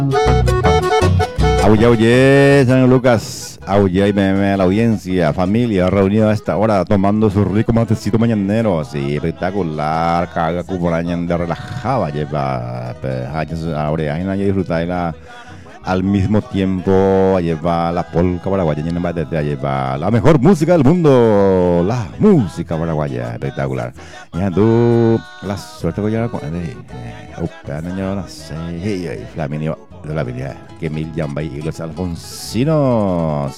Auye, auye, San Lucas, auye y meme a la audiencia, familia reunida a esta hora tomando su rico matecito mañanero, sí, espectacular, caga cubarañan de relajada, lleva, ahora hay que disfrutar al mismo tiempo, lleva la polca paraguaya, lleva la mejor música del mundo, la música paraguaya, espectacular. Ya tú, la suerte que ya la Flaminio de la vida que Mil Yambay y los Alfonsinos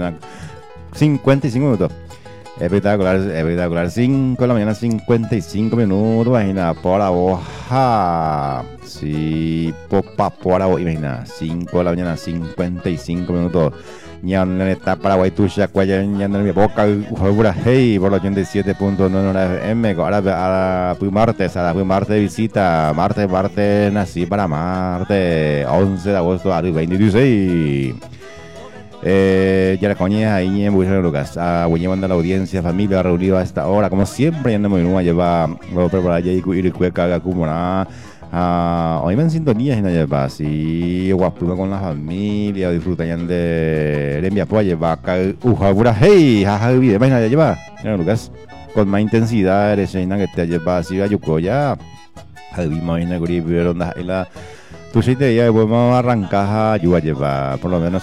55 minutos. Espectacular, espectacular. 5 de la mañana, 55 minutos. Imagina, por la hoja. Sí, popa, por la hoja. Imagina, 5 de la mañana, 55 minutos. Ñan está Paraguay, tuya, cuaya, ñan en mi boca, ujabura, hey, por los 87.9 FM. Ahora, fui martes, de visita. Martes, nací para Marte. 11 de agosto de 2016. Ya la coña ahí en Buenos Lucas. Voy a la audiencia, familia reunida a esta hora. Como siempre, ya no me voy a llevar. Voy a preparar ya y cueca, como nada. Hoy me en sintonía y no lleva así guapo con la familia, disfrutan de mi apoyo, va a ujabura, hey, jaja, vida, imagina ya lleva, ya Lucas, con más intensidad, eres una que te lleva así a Yukoya, imagina que pero la tu sitio ya vamos a arrancar a llevar, por lo menos